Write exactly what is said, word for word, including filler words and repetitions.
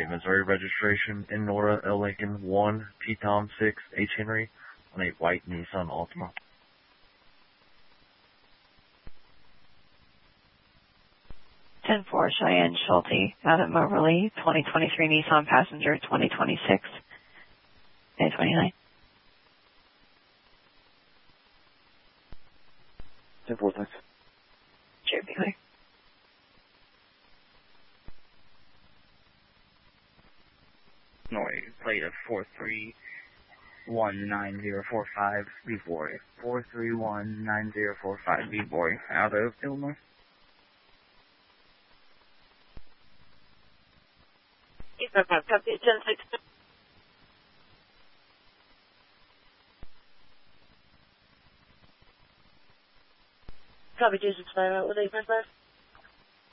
Missouri registration, Nora L. Lincoln one, P. Tom six, H. Henry, on a white Nissan Altima. ten four Cheyenne Schulte, out of Moberly, twenty twenty-three Nissan Passenger, twenty twenty-six, May twenty-ninth. ten four, thanks. Sure, be clear. Norway, plate of four three one nine zero four five, B-Boy. four three one nine zero four five, B-Boy, out of Illinois. Copy, ten six. Copy, two six five, out with eight five five.